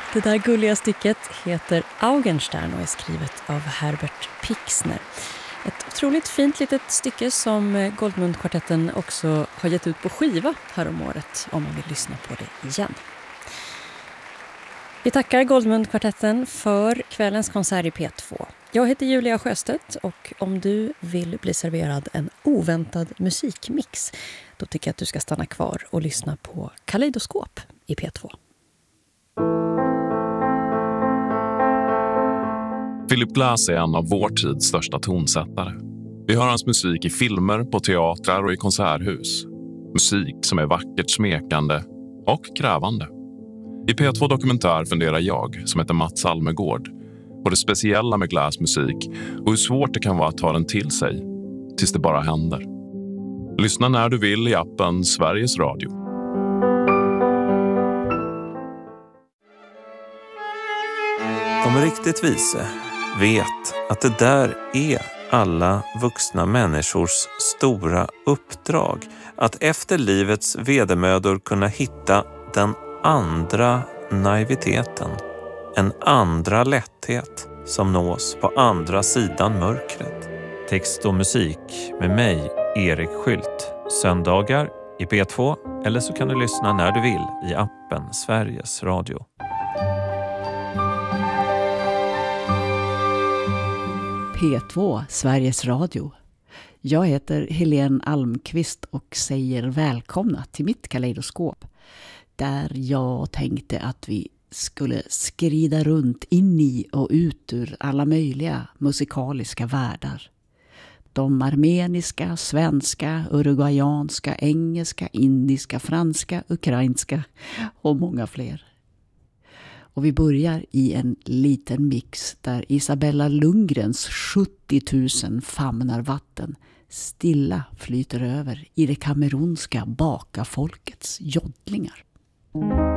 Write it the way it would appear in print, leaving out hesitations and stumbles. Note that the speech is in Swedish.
Det där gulliga stycket heter Augenstern och är skrivet av Herbert Pixner. Ett otroligt fint litet stycke som Goldmund-kvartetten också har gett ut på skiva här om året om man vill lyssna på det igen. Vi tackar Goldmund-kvartetten för kvällens konsert i P2. Jag heter Julia Sjöstedt och om du vill bli serverad en oväntad musikmix då tycker jag att du ska stanna kvar och lyssna på Kaleidoskop i P2. Philip Glass är en av vår tids största tonsättare. Vi hör hans musik i filmer, på teatrar och i konserthus. Musik som är vackert smekande och krävande. I P2 Dokumentär funderar jag, som heter Mats Almegård, på det speciella med Glass musik och hur svårt det kan vara att ta den till sig, tills det bara händer. Lyssna när du vill i appen Sveriges Radio. De riktigt vise vet att det där är alla vuxna människors stora uppdrag. Att efter livets vedermödor kunna hitta den andra naiviteten. En andra lätthet som nås på andra sidan mörkret. Text och musik med mig, Erik Skylt. Söndagar i P2 eller så kan du lyssna när du vill i appen Sveriges Radio. P2, Sveriges Radio. Jag heter Helene Almqvist och säger välkomna till mitt kaleidoskop. Där jag tänkte att vi skulle skrida runt in i och ut ur alla möjliga musikaliska världar. De armeniska, svenska, uruguayanska, engelska, indiska, franska, ukrainska och många fler. Och vi börjar i en liten mix där Isabella Lundgrens 70 000 famnar vatten stilla flyter över i det kamerunska bakafolkets joddlingar.